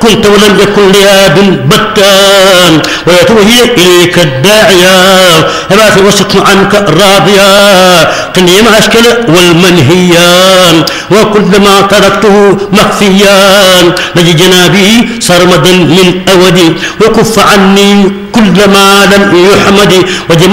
كنت ولم يكن لها بتان ويتوهي إليك الداعية رافع وسكن عنك راضيا قني ما أشكل والمنهيان وكلما تركته مخفيا لجي جنابي سرمدا من أودي وكف عني كل ما لم يحمد وجمع